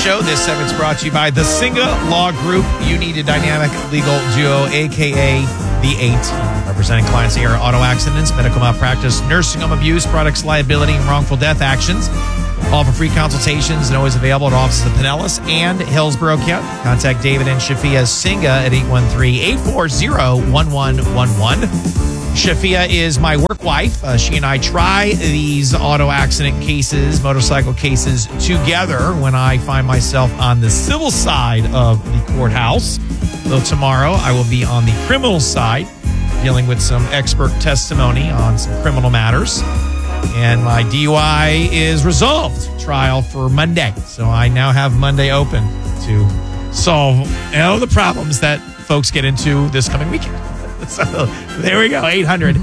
show. This segment's brought to you by the Singa Law Group. You need a dynamic legal duo, a.k.a. the A-Team. Representing clients here, auto accidents, medical malpractice, nursing home abuse, products liability, and wrongful death actions. All for free consultations and always available at offices of Pinellas and Hillsborough County. Contact David and Shafia Singa at 813-840-1111. Shafia is my work wife. She and I try these auto accident cases, motorcycle cases together when I find myself on the civil side of the courthouse. Though tomorrow I will be on the criminal side, dealing with some expert testimony on some criminal matters. And my DUI is resolved. Trial for Monday. So I now have Monday open to solve all the problems that folks get into this coming weekend. So there we go.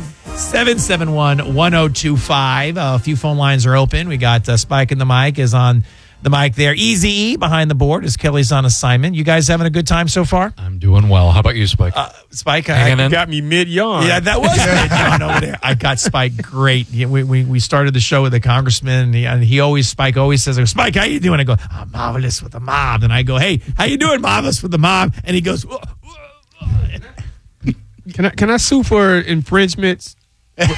800-771-1025. A few phone lines are open. We got Spike and the mic is on the mic there. Easy E behind the board as Kelly's on assignment. You guys having a good time so far? I'm doing well. How about you, Spike? Spike, You got me mid-yawn. Yeah, that was mid-yawn over there. I got Spike great. We started the show with the congressman, and Spike always says, Spike, how you doing? I go, I'm marvelous with the mob. And I go, hey, how you doing, marvelous with the mob? And he goes, Can I sue for infringements? It's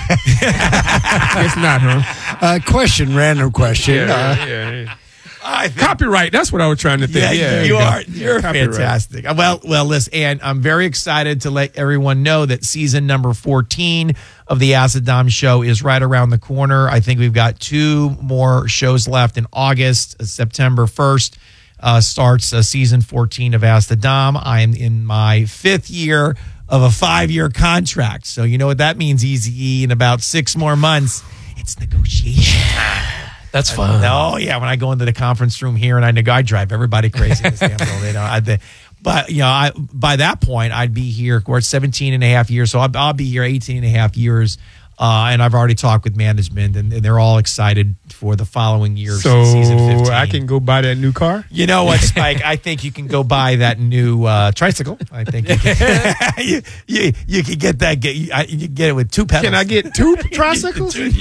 not, huh? Random question. Yeah. Copyright. That's what I was trying to think. Yeah, you are. You're fantastic. Well, listen, and I'm very excited to let everyone know that season number 14 of the Acid Dom Show is right around the corner. I think we've got 2 more shows left in August. September 1st starts season 14 of Acid Dom. I am in my 5th year of a 5-year contract. So you know what that means, Easy E. In about 6 more months, it's negotiation time. That's fun. Oh, yeah. When I go into the conference room here and I drive everybody crazy in this damn building. But, by that point, I'd be here, of course, 17 and a half years. So I'll be here 18 and a half years. And I've already talked with management, and they're all excited for the following year, season 15. So I can go buy that new car? You know what, Spike? I think you can go buy that new tricycle. I think you can, you can get that. You can get it with 2 pedals. Can I get 2 tricycles? 2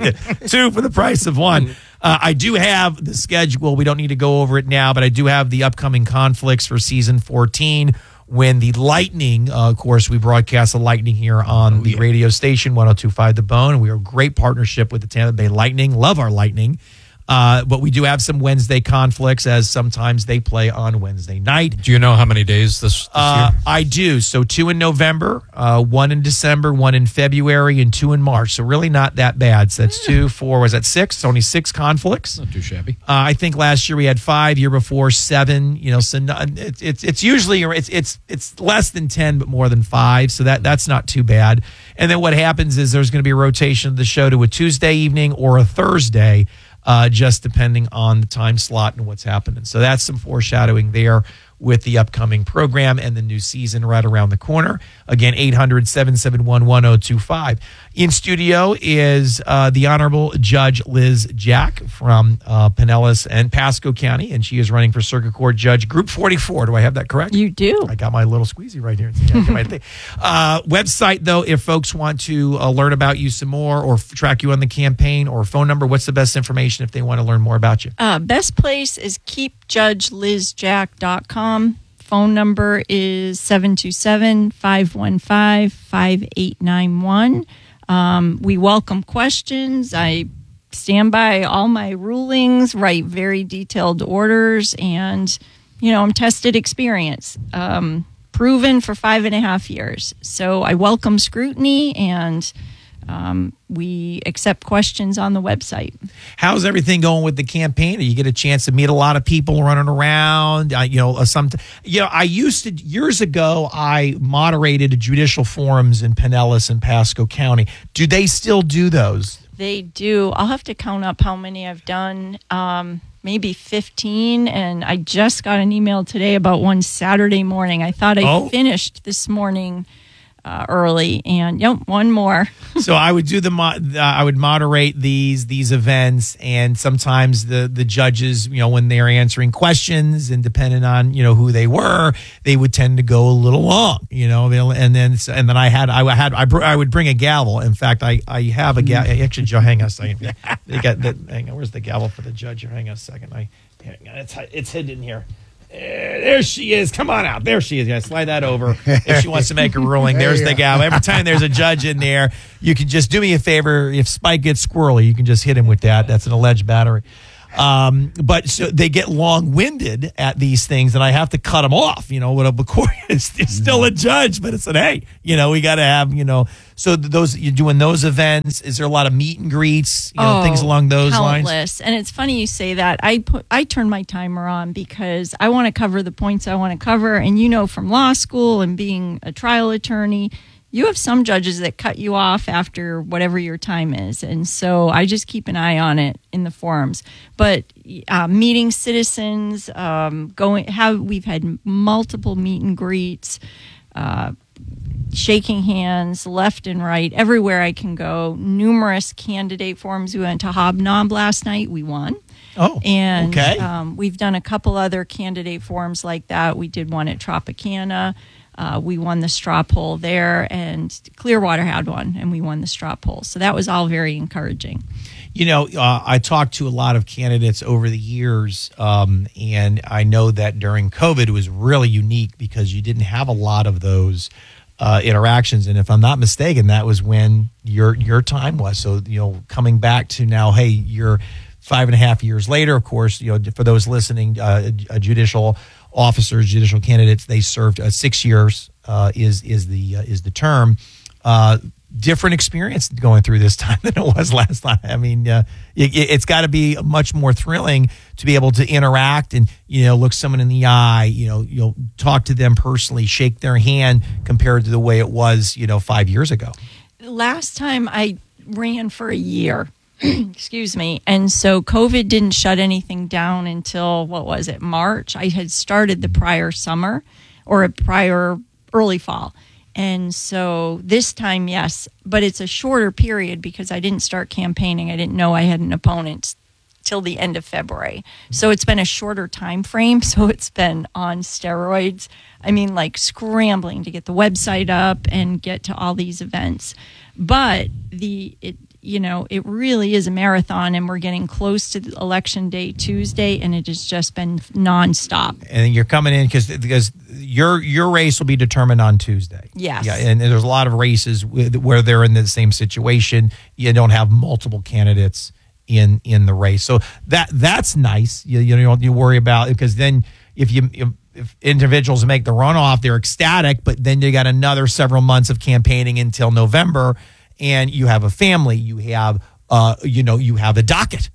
for the price of 1. I do have the schedule. We don't need to go over it now, but I do have the upcoming conflicts for season 14. When the Lightning, of course, we broadcast the Lightning here on the radio station, 102.5 The Bone. We are a great partnership with the Tampa Bay Lightning. Love our Lightning. But we do have some Wednesday conflicts, as sometimes they play on Wednesday night. Do you know how many days this year? I do. So 2 in November, 1 in December, 1 in February, and 2 in March. So really not that bad. So that's 2, 4, was that 6? It's only 6 conflicts. Not too shabby. I think last year we had 5, year before 7. So it's usually it's less than 10, but more than 5. So that's not too bad. And then what happens is there's going to be a rotation of the show to a Tuesday evening or a Thursday. Just depending on the time slot and what's happening. So that's some foreshadowing there with the upcoming program and the new season right around the corner. Again, 800-771-1025. In studio is the Honorable Judge Liz Jack from Pinellas and Pasco County, and she is running for Circuit Court Judge Group 44. Do I have that correct? You do. I got my little squeezy right here. Website, though, if folks want to learn about you some more or track you on the campaign, or phone number, what's the best information if they want to learn more about you? Best place is keepjudgelizjack.com. Phone number is 727-515-5891. We welcome questions. I stand by all my rulings, write very detailed orders, and, I'm tested experience, proven for 5.5 years. So I welcome scrutiny, and we accept questions on the website. How's everything going with the campaign? Do you get a chance to meet a lot of people running around? I used to, years ago, I moderated judicial forums in Pinellas and Pasco County. Do they still do those? They do. I'll have to count up how many I've done. Maybe 15, and I just got an email today about one Saturday morning. I thought I finished this morning early, and one more. So I would do I would moderate these events, and sometimes the judges, when they're answering questions, and depending on who they were, they would tend to go a little long, and then I would bring a gavel. In fact, I have a gavel. Actually, Joe, hang on a second. Where's the gavel for the judge? Hang on a second. hang on, it's hidden in here. There she is. Come on out. There she is. Yeah, slide that over if she wants to make a ruling. There's the gal. Every time there's a judge in there, you can just do me a favor. If Spike gets squirrely, you can just hit him with that. That's an alleged battery. But so they get long-winded at these things, and I have to cut them off. What a court is still a judge, but it's hey, we got to have, So you're doing those events. Is there a lot of meet and greets, things along those lines? Countless. And it's funny you say that. I turn my timer on because I want to cover the points I want to cover, and from law school and being a trial attorney, you have some judges that cut you off after whatever your time is. And so I just keep an eye on it in the forums. But meeting citizens, we've had multiple meet and greets, shaking hands left and right, everywhere I can go. Numerous candidate forums. We went to Hobnob last night. We won. Oh, and okay. We've done a couple other candidate forums like that. We did one at Tropicana. We won the straw poll there, and Clearwater had one, and we won the straw poll. So that was all very encouraging. I talked to a lot of candidates over the years, and I know that during COVID it was really unique because you didn't have a lot of those interactions. And if I'm not mistaken, that was when your time was. So, coming back to now, hey, you're 5.5 years later, of course, for those listening, judicial officers, judicial candidates, they served 6 years is the term. Different experience going through this time than it was last time. I mean, it's got to be much more thrilling to be able to interact and look someone in the eye, you'll talk to them personally, shake their hand compared to the way it was 5 years ago. Last time I ran for a year. Excuse me. And so COVID didn't shut anything down until, March? I had started the prior summer or a prior early fall. And so this time, yes, but it's a shorter period because I didn't start campaigning. I didn't know I had an opponent till the end of February. So it's been a shorter time frame. So it's been on steroids. I mean, like scrambling to get the website up and get to all these events. But it really is a marathon, and we're getting close to Election Day Tuesday, and it has just been nonstop. And you're coming in because your race will be determined on Tuesday. Yes. Yeah, and there's a lot of races where they're in the same situation. You don't have multiple candidates in the race, so that's nice. You don't worry about it, because then if individuals make the runoff, they're ecstatic, but then you got another several months of campaigning until November. And you have a family, you have, you have a docket.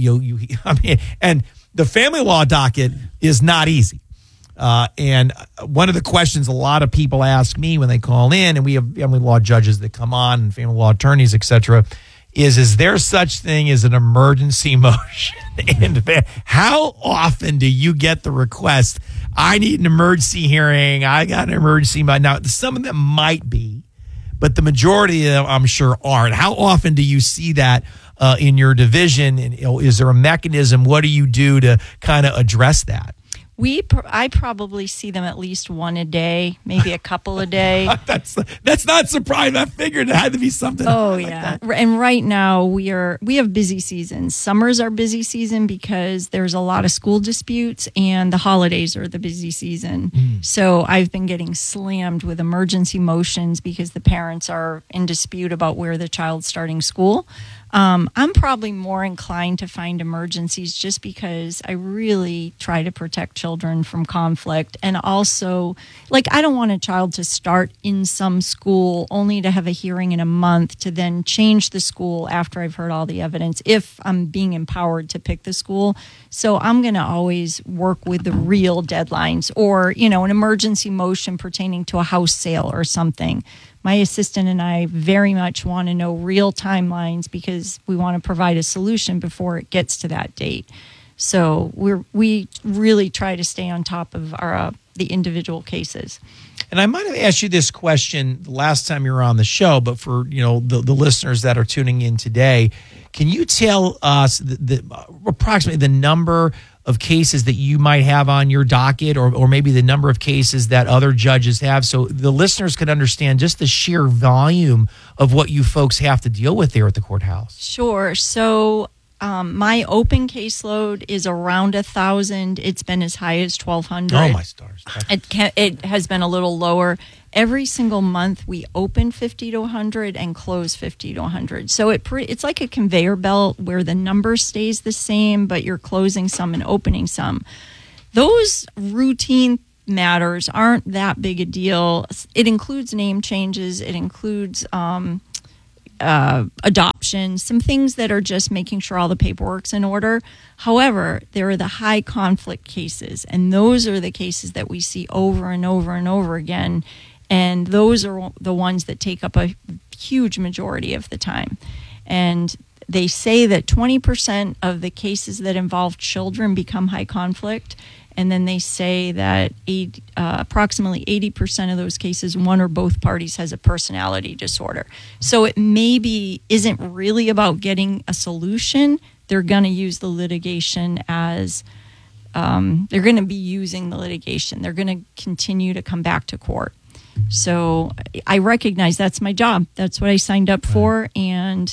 And the family law docket is not easy. And one of the questions a lot of people ask me when they call in, and we have family law judges that come on and family law attorneys, et cetera, is there such thing as an emergency motion? And how often do you get the request, I need an emergency hearing, I got an emergency? Now, some of them might be, but the majority of them, I'm sure, aren't. How often do you see that in your division? And is there a mechanism? What do you do to kind of address that? I probably see them at least one a day, maybe a couple a day. That's not surprising. I figured it had to be something. Oh, like yeah. that. And right now we have busy seasons. Summer's our busy season because there's a lot of school disputes, and the holidays are the busy season. So I've been getting slammed with emergency motions because the parents are in dispute about where the child's starting school. I'm probably more inclined to find emergencies just because I really try to protect children from conflict. And also, I don't want a child to start in some school only to have a hearing in a month to then change the school after I've heard all the evidence, if I'm being empowered to pick the school. So I'm going to always work with the real deadlines, or, an emergency motion pertaining to a house sale or something. My assistant and I very much want to know real timelines because we want to provide a solution before it gets to that date. So we really try to stay on top of our the individual cases. And I might have asked you this question the last time you were on the show, but for the listeners that are tuning in today, can you tell us approximately the number of cases that you might have on your docket, or maybe the number of cases that other judges have, so the listeners could understand just the sheer volume of what you folks have to deal with there at the courthouse? Sure. So my open caseload is around 1,000. It's been as high as 1,200. Oh, my stars. It has been a little lower. Every single month, we open 50 to 100 and close 50 to 100. So it's like a conveyor belt where the number stays the same, but you're closing some and opening some. Those routine matters aren't that big a deal. It includes name changes. It includes adoption, some things that are just making sure all the paperwork's in order. However, there are the high conflict cases, and those are the cases that we see over and over and over again. And those are the ones that take up a huge majority of the time. And they say that 20% of the cases that involve children become high conflict. And then they say that approximately 80% of those cases, one or both parties has a personality disorder. So it maybe isn't really about getting a solution. They're going to use the litigation as they're going to be using the litigation. They're going to continue to come back to court. So I recognize that's my job. That's what I signed up for. And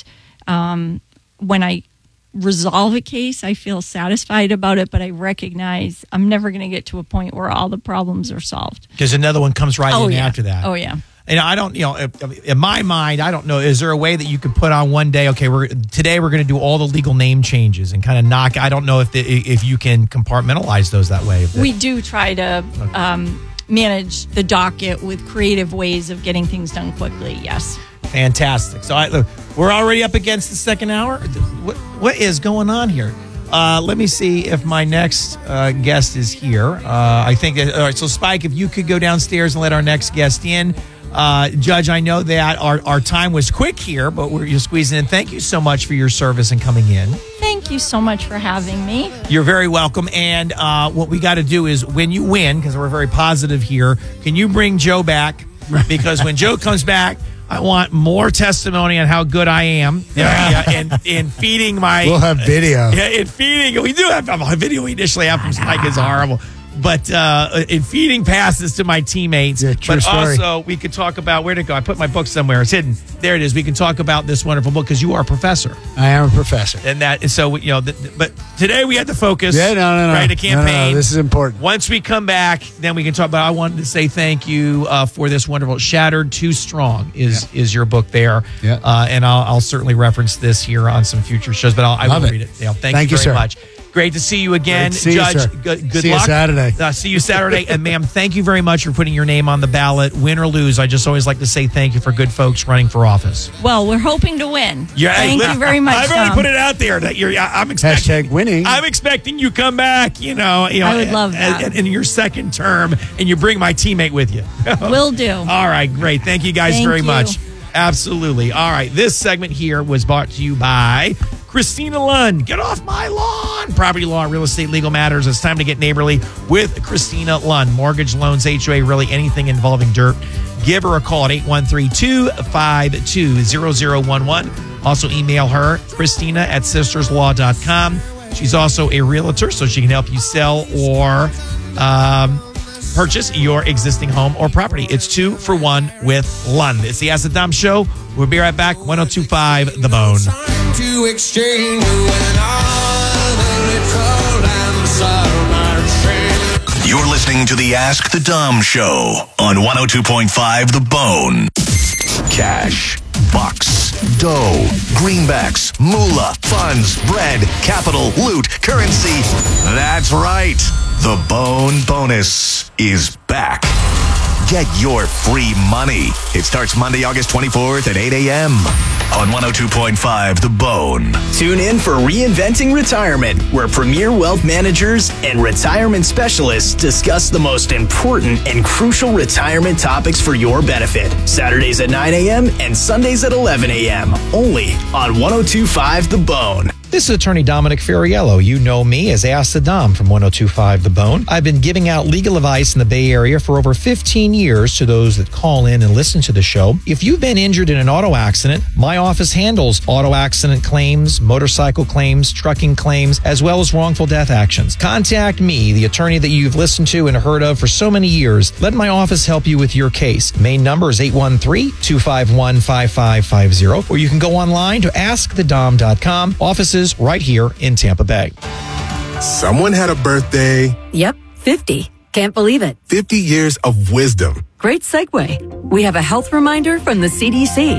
when I resolve a case, I feel satisfied about it, but I recognize I'm never going to get to a point where all the problems are solved. Because another one comes right in after that. Oh, yeah. And I don't, in my mind, I don't know, is there a way that you could put on one day, okay, today we're going to do all the legal name changes and kind of knock, I don't know if you can compartmentalize those that way. We do try to manage the docket with creative ways of getting things done quickly, yes. Fantastic. So we're already up against the second hour. What is going on here? Let me see if my next guest is here. I think, all right, so Spike, if you could go downstairs and let our next guest in. Judge, I know that our time was quick here, but you're squeezing in. Thank you so much for your service and coming in. Thank you so much for having me. You're very welcome. And what we got to do is when you win, because we're very positive here, can you bring Joe back? Because when Joe comes back, I want more testimony on how good I am in feeding my... We'll have video. Yeah, in feeding... We do have a video we initially have from Spike is horrible. But in feeding passes to my teammates. Yeah, true story. Also, we could talk about... Where'd it go? I put my book somewhere. It's hidden. There it is. We can talk about this wonderful book because you are a professor. I am a professor. And so, but today we had to focus. Yeah, no. Right, a campaign. No, this is important. Once we come back, then we can talk about... I wanted to say thank you for this wonderful... Shattered Too Strong is your book there. Yeah. And I'll certainly reference this here on some future shows, but I will read it. Thank you very much. Great to see you again, Judge. Good luck. See you Saturday. See you Saturday. And ma'am, thank you very much for putting your name on the ballot. Win or lose, I just always like to say thank you for good folks running for office. Well, we're hoping to win. Yeah, thank you very much. I've already put it out there that I'm expecting #winning. I'm expecting you come back. I would love that in your second term, and you bring my teammate with you. Will do. All right, great. Thank you guys very much. Absolutely. All right, this segment here was brought to you by Christina Lund. Get off my lawn. Property law, real estate, legal matters. It's time to get neighborly with Christina Lund. Mortgage, loans, HOA, really anything involving dirt. Give her a call at 813-252-0011. Also email her, Christina@sisterslaw.com. She's also a realtor, so she can help you sell or purchase your existing home or property. It's 2 for 1 with Lund. It's the Ask the Dom Show. We'll be right back. 102.5 The Bone. To exchange You're listening to the Ask the Dom Show on 102.5 The Bone. Cash, bucks, dough, greenbacks, moolah, funds, bread, capital, loot, currency. That's right. The Bone Bonus is back. Get your free money. It starts Monday, August 24th at 8 a.m. on 102.5 The Bone. Tune in for Reinventing Retirement, where premier wealth managers and retirement specialists discuss the most important and crucial retirement topics for your benefit. Saturdays at 9 a.m. and Sundays at 11 a.m. Only on 102.5 The Bone. This is attorney Dominic Ferriello. You know me as Ask the Dom from 102.5 The Bone. I've been giving out legal advice in the Bay Area for over 15 years to those that call in and listen to the show. If you've been injured in an auto accident, my office handles auto accident claims, motorcycle claims, trucking claims, as well as wrongful death actions. Contact me, the attorney that you've listened to and heard of for so many years. Let my office help you with your case. Main number is 813-251-5550, or you can go online to askthedom.com. Offices cases right here in Tampa Bay. Someone had a birthday. Yep, 50. Can't believe it. 50 years of wisdom. Great segue. We have a health reminder from the CDC.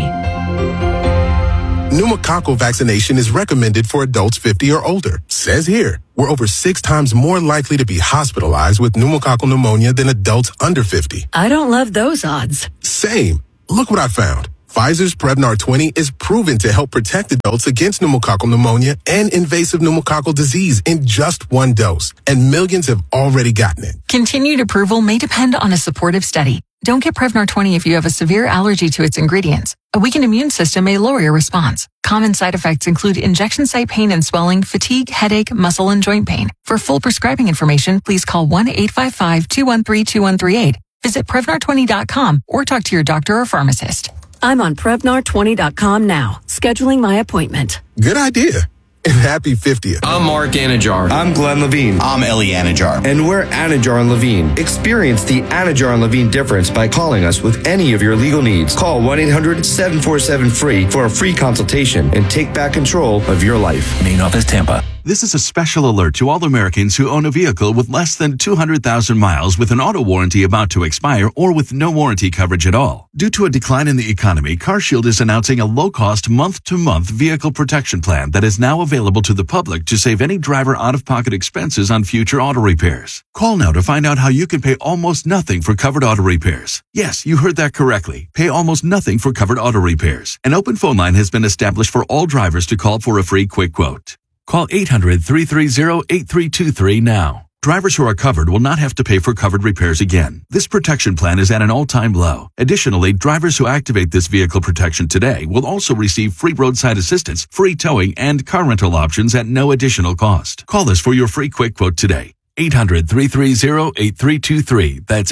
Pneumococcal vaccination is recommended for adults 50 or older. Says here, we're over 6 times more likely to be hospitalized with pneumococcal pneumonia than adults under 50. I don't love those odds. Same. Look what I found. Pfizer's Prevnar 20 is proven to help protect adults against pneumococcal pneumonia and invasive pneumococcal disease in just 1 dose. And millions have already gotten it. Continued approval may depend on a supportive study. Don't get Prevnar 20 if you have a severe allergy to its ingredients. A weakened immune system may lower your response. Common side effects include injection site pain and swelling, fatigue, headache, muscle, and joint pain. For full prescribing information, please call 1-855-213-2138. Visit Prevnar20.com or talk to your doctor or pharmacist. I'm on Prevnar20.com now, scheduling my appointment. Good idea. And happy 50th. I'm Mark Anajar. I'm Glenn Levine. I'm Ellie Anajar. And we're Anajar and Levine. Experience the Anajar and Levine difference by calling us with any of your legal needs. Call 1-800-747-FREE for a free consultation and take back control of your life. Main office, Tampa. This is a special alert to all Americans who own a vehicle with less than 200,000 miles with an auto warranty about to expire or with no warranty coverage at all. Due to a decline in the economy, CarShield is announcing a low-cost month-to-month vehicle protection plan that is now available to the public to save any driver out-of-pocket expenses on future auto repairs. Call now to find out how you can pay almost nothing for covered auto repairs. Yes, you heard that correctly. Pay almost nothing for covered auto repairs. An open phone line has been established for all drivers to call for a free quick quote. Call 800-330-8323 now. Drivers who are covered will not have to pay for covered repairs again. This protection plan is at an all-time low. Additionally, drivers who activate this vehicle protection today will also receive free roadside assistance, free towing, and car rental options at no additional cost. Call us for your free quick quote today. 800-330-8323. That's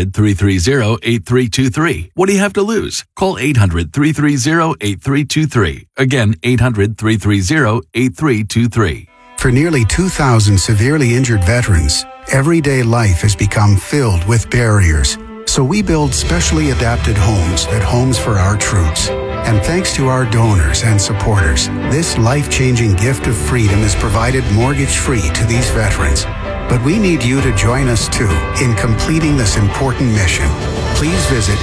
800-330-8323. What do you have to lose? Call 800-330-8323. Again, 800-330-8323. For nearly 2,000 severely injured veterans, everyday life has become filled with barriers. So we build specially adapted homes at Homes for Our Troops. And thanks to our donors and supporters, this life-changing gift of freedom is provided mortgage-free to these veterans. But we need you to join us, too, in completing this important mission. Please visit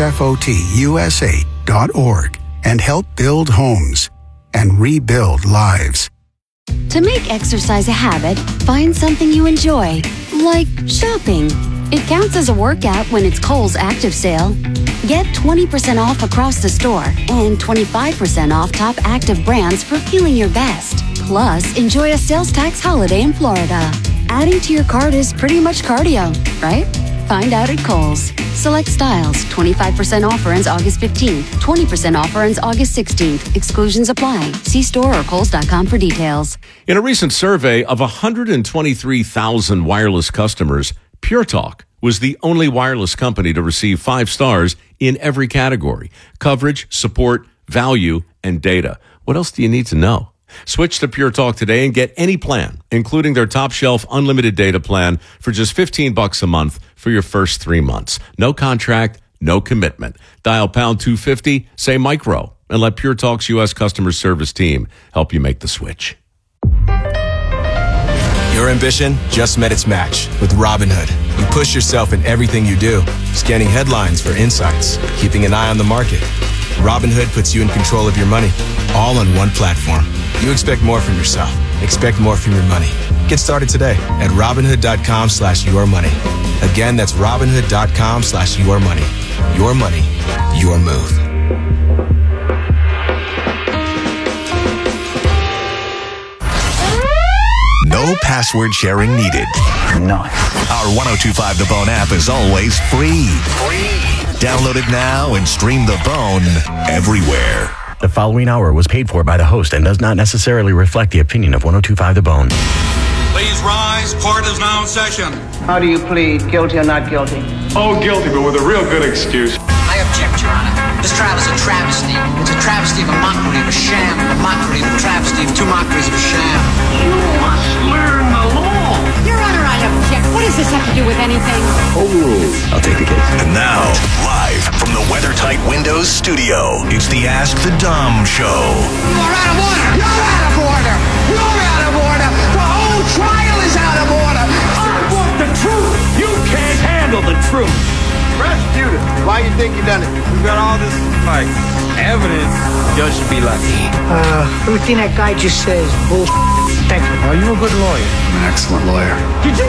hfotusa.org and help build homes and rebuild lives. To make exercise a habit, find something you enjoy, like shopping. It counts as a workout when it's Kohl's Active Sale. Get 20% off across the store and 25% off top active brands for feeling your best. Plus, enjoy a sales tax holiday in Florida. Adding to your cart is pretty much cardio, right? Find out at Kohl's. Select styles. 25% offer ends August 15th. 20% offer ends August 16th. Exclusions apply. See store or Kohls.com for details. In a recent survey of 123,000 wireless customers, Pure Talk was the only wireless company to receive 5 stars in every category: coverage, support, value, and data. What else do you need to know? Switch to Pure Talk today and get any plan, including their top shelf unlimited data plan for just $15 a month for your first 3 months. No contract, no commitment. Dial pound 250, say micro, and let Pure Talk's U.S. customer service team help you make the switch. Your ambition just met its match with Robinhood. You push yourself in everything you do, scanning headlines for insights, keeping an eye on the market. Robinhood puts you in control of your money, all on one platform. You expect more from yourself. Expect more from your money. Get started today at Robinhood.com/yourmoney. Again, that's Robinhood.com/yourmoney. Your money, your move. No password sharing needed. Nice. Our 102.5 The Bone app is always free. Download it now and stream The Bone everywhere. The following hour was paid for by the host and does not necessarily reflect the opinion of 102.5 The Bone. Please rise. Court is now in session. How do you plead, guilty or not guilty? Oh, guilty, but with a real good excuse. I object, Your Honor. This trial is a travesty. It's a travesty of a mockery of a sham, a mockery of a travesty of 2 mockeries of a sham. You must learn the law. Your Honor, I object. What does this have to you with anything. I'll take the case. And now, live from the WeatherTight Windows studio, it's the Ask the Dom Show. You are out of order! You're out of order! You're out of order! The whole trial is out of order! I want the truth! You can't handle the truth! Prosecutor, why you think you done it? We got all this, evidence. Judge should be lucky. Everything that guy just says, bullshit. Thank you. Are you a good lawyer? I'm an excellent lawyer. Did you